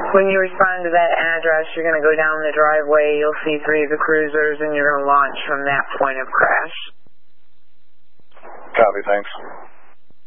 When you respond to that address, you're going to go down the driveway, you'll see 3 of the cruisers, and you're going to launch from that point of crash. Copy, thanks.